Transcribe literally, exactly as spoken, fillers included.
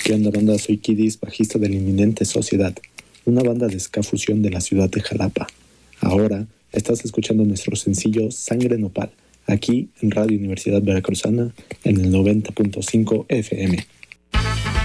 ¿Qué onda, banda? Soy Kidis, bajista de La Inminente Sociedad, una banda de ska fusión de la ciudad de Jalapa. Ahora estás escuchando nuestro sencillo Sangre Nopal, aquí en Radio Universidad Veracruzana, en el noventa punto cinco F M.